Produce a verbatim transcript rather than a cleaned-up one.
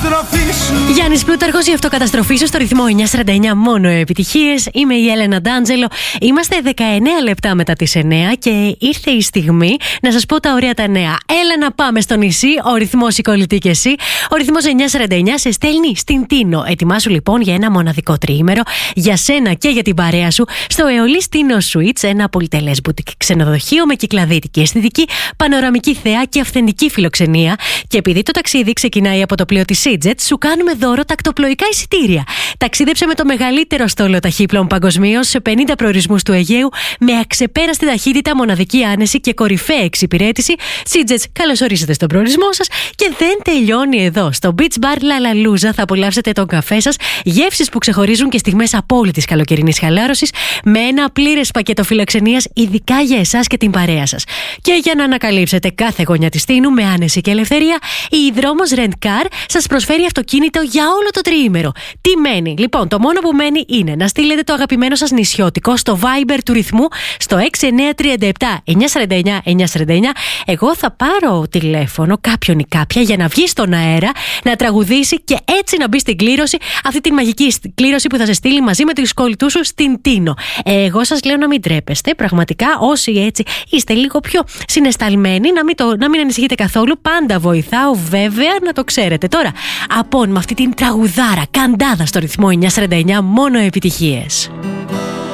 αυτοκαταστροφή σου. Γιάννης Πλούταρχος, η αυτοκαταστροφή σου στο ρυθμό εννιά σαράντα εννιά, μόνο επιτυχίες. Είμαι η Έλενα Ντάντζελο. Είμαστε δεκαεννέα λεπτά μετά τις εννέα και ήρθε η στιγμή να σας πω τα ωραία τα νέα. Έλα να πάμε στο νησί, ο ρυθμός η κολλητή και εσύ. Ο ρυθμός εννιά σαράντα εννιά σε στέλνει στην Τίνο. Ετοιμάσου λοιπόν για ένα μοναδικό τριήμερο για σένα και για την παρέα σου στο Αιωλής Τίνο Suites, ένα πολυτελές μπουτικ ξενοδοχείο με κυκλαδίτικη αισθητική, πανοραμική θέα και αυθεντική φιλοξενία. Και επειδή το ταξίδι ξεκινάει από το πλοίο της EasyJet, σου κάνουμε δώρο τακτοπλοϊκά εισιτήρια. Ταξίδεψε με το μεγαλύτερο στόλο ταχύπλων παγκοσμίως σε πενήντα προορισμούς του Αιγαίου με αξεπέραστη ταχύτητα, μοναδική άνεση και κορυφαία εξυπηρέτηση. EasyJet, καλώς ορίσατε στον προορισμό σας. Και δεν τελειώνει εδώ. Στο Beach Bar Lallalooza θα απολαύσετε τον καφέ σας, γεύσεις που ξεχωρίζουν και στιγμές απόλυτης καλοκαιρινής χαλάρωσης, με ένα πλήρες πακέτο φιλοξενίας ειδικά για εσάς και την παρέα σας. Και για να ανακαλύψετε κάθε γωνιά της Τίνου με άνεση και ελευθερία, η Δρόμος Rent Car σας προσφέρει αυτοκίνητο για όλο το τριήμερο. Τι μένει? Λοιπόν, το μόνο που μένει είναι να στείλετε το αγαπημένο σας νησιώτικο στο Viber του ρυθμού στο έξι εννιά τρία επτά εννιά σαράντα εννιά εννιά σαράντα εννιά. Εγώ θα πάρω τηλέφωνο κάποιον ή κάποια για να βγει στον αέρα, να τραγουδήσει και έτσι να μπει στην κλήρωση, αυτή τη μαγική κλήρωση που θα σε στείλει μαζί με τους κολλητούς σου στην Τίνο. Εγώ σας λέω να μην τρέπεστε. Πραγματικά, όσοι έτσι είστε λίγο πιο συναισθαλμένοι, να μην, το, να μην ανησυχείτε καθόλου. Πάντα βοηθάω, βέβαια, να το ξέρετε. Τώρα, απόν με αυτή την τραγουδάρα καντάδα στο ρυθμό εννιά σαράντα εννιά, μόνο επιτυχίες.